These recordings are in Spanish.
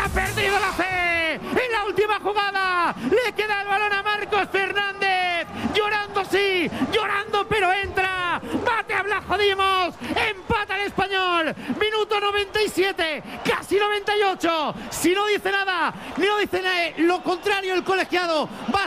ha perdido la fe en la última jugada. Le queda el balón a Marcos Fernández. Llorando sí, llorando pero entra. Bate a Blas Dimos. Empata el Español. Minuto 97, casi 98. Si no dice nada, ni no dice nada, lo contrario, el colegiado va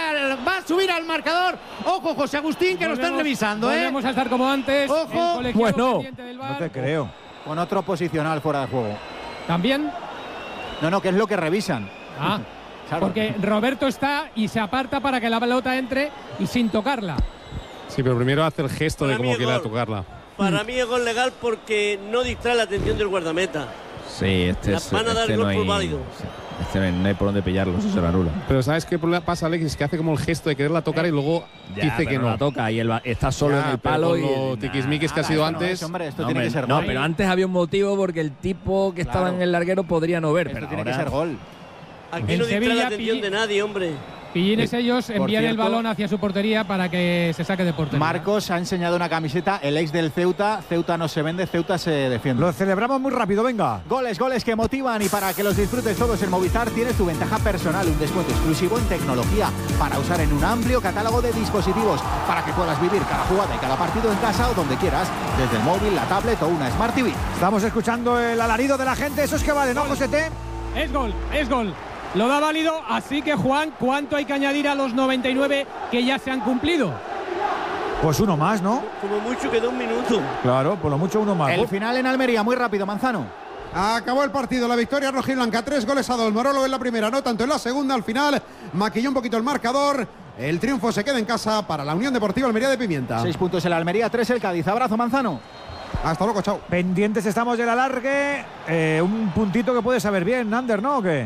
a subir al marcador. Ojo, José Agustín, que lo están revisando. Volvemos a estar como antes. Ojo. Bueno, no te creo. Con otro posicional fuera de juego. ¿También? No, que es lo que revisan. Claro. Porque Roberto está y se aparta para que la pelota entre y sin tocarla. Sí, pero primero hace el gesto de como quiera tocarla. Para mí es gol legal porque no distrae la atención del guardameta. Sí, van a dar el gol por válido. No hay por dónde pillarlo, eso se lo anula. Pero ¿sabes qué pasa, Alexis? Que hace como el gesto de quererla tocar y luego dice que no la toca y él está solo en el palo. Y lo tiquismiquis que ha sido antes. Esto tiene que ser gol. gol. No, pero antes había un motivo porque el tipo que estaba en el larguero podría no ver. Esto pero tiene ahora que ser gol. Aquí no distrae la atención de nadie, hombre. Pillines ellos envían el balón hacia su portería para que se saque de portería. Marcos ha enseñado una camiseta, el ex del Ceuta. Ceuta no se vende, Ceuta se defiende. Lo celebramos muy rápido, venga. Goles que motivan, y para que los disfrutes todos en Movistar tienes tu ventaja personal, un descuento exclusivo en tecnología para usar en un amplio catálogo de dispositivos para que puedas vivir cada jugada y cada partido en casa o donde quieras, desde el móvil, la tablet o una Smart TV. Estamos escuchando el alarido de la gente, eso es que vale, ¿no, Josete? Es gol. Lo da válido, así que Juan, ¿cuánto hay que añadir a los 99 que ya se han cumplido? Pues uno más, ¿no? Como mucho queda un minuto. Claro, por lo mucho uno más. El final en Almería, muy rápido, Manzano. Acabó el partido, la victoria rojiblanca, 3-2. Morolo en la primera, no tanto en la segunda. Al final maquilló un poquito el marcador. El triunfo se queda en casa para la Unión Deportiva Almería de Pimienta. 6 puntos el Almería, 3 el Cádiz. Abrazo, Manzano. Hasta luego, chao. Pendientes estamos del alargue. Un puntito que puede saber bien, Ander, ¿no? ¿O qué?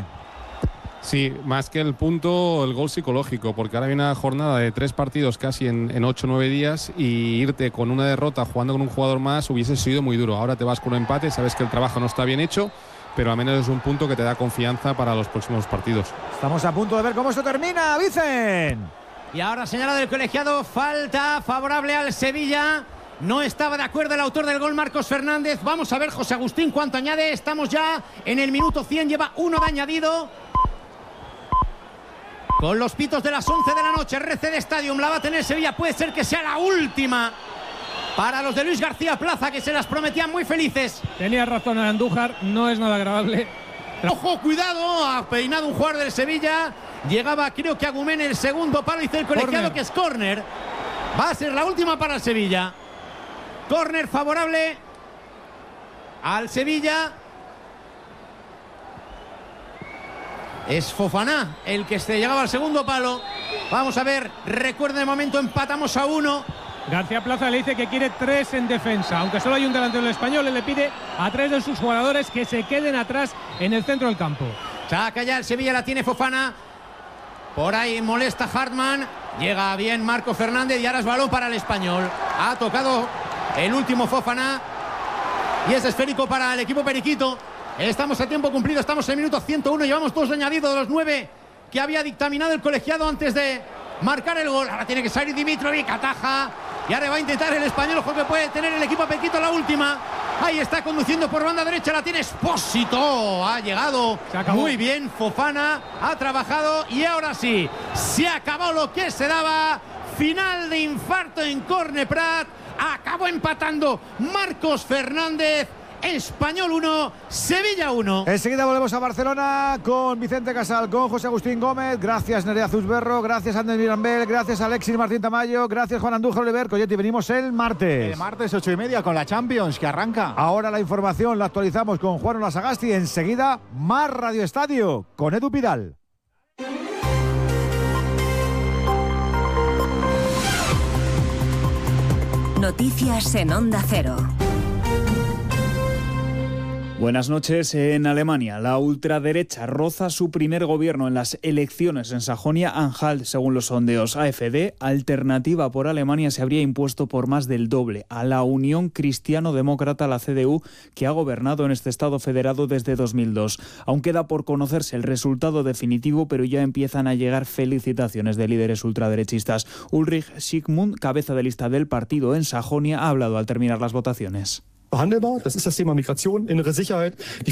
Sí, más que el punto, el gol psicológico, porque ahora viene una jornada de 3 partidos casi en 8 o 9 días, y irte con una derrota jugando con un jugador más hubiese sido muy duro. Ahora te vas con un empate, sabes que el trabajo no está bien hecho, pero al menos es un punto que te da confianza para los próximos partidos. Estamos a punto de ver cómo esto termina, Vicen. Y ahora señalado el colegiado, falta favorable al Sevilla. No estaba de acuerdo el autor del gol, Marcos Fernández. Vamos a ver, José Agustín, cuánto añade. Estamos ya en el minuto 100, lleva 1 de añadido. Con los pitos de las 11 de la noche, RCD Stadium la va a tener Sevilla. Puede ser que sea la última para los de Luis García Plaza, que se las prometían muy felices. Tenía razón Andújar, no es nada agradable. Ojo, cuidado, ha peinado un jugador del Sevilla. Llegaba, creo que Agumén, el segundo palo, dice el colegiado que es córner. Va a ser la última para el Sevilla. Córner favorable al Sevilla. Es Fofana el que se llegaba al segundo palo. Vamos a ver, recuerda de momento, empatamos a 1. García Plaza le dice que quiere 3 en defensa. Aunque solo hay un delantero del Español, él le pide a 3 de sus jugadores que se queden atrás en el centro del campo. Saca ya el Sevilla, la tiene Fofana. Por ahí molesta Hartmann. Llega bien Marco Fernández y ahora es balón para el Español. Ha tocado el último Fofana. Y es esférico para el equipo periquito. Estamos a tiempo cumplido, estamos en el minuto 101. Llevamos 2 de añadido de los 9 que había dictaminado el colegiado antes de marcar el gol. Ahora tiene que salir Dimitrovic, ataja. Y ahora va a intentar el Español. Ojo que puede tener el equipo periquito la última. Ahí está conduciendo por banda derecha, la tiene Expósito. Ha llegado muy bien Fofana, ha trabajado y ahora sí, se acabó lo que se daba. Final de infarto en Corne Prat. Acabó empatando Marcos Fernández. Español 1, Sevilla 1. Enseguida volvemos a Barcelona con Vicente Casal, con José Agustín Gómez. Gracias Nerea Zuzberro, gracias Ander Mirambel, gracias Alexis Martín Tamayo, gracias Juan Andújar Oliver. Coyote, venimos el martes. El martes 8:30 con la Champions que arranca. Ahora la información la actualizamos con Juan Olasagasti. Enseguida más Radio Estadio con Edu Pidal. Noticias en Onda Cero. Buenas noches. En Alemania, la ultraderecha roza su primer gobierno en las elecciones en Sajonia-Anhalt. Según los sondeos AfD, Alternativa por Alemania se habría impuesto por más del doble a la Unión Cristiano-Demócrata, la CDU, que ha gobernado en este Estado federado desde 2002. Aún queda por conocerse el resultado definitivo, pero ya empiezan a llegar felicitaciones de líderes ultraderechistas. Ulrich Schickmund, cabeza de lista del partido en Sajonia, ha hablado al terminar las votaciones. Verhandelbar. Das ist das Thema Migration, innere Sicherheit. Die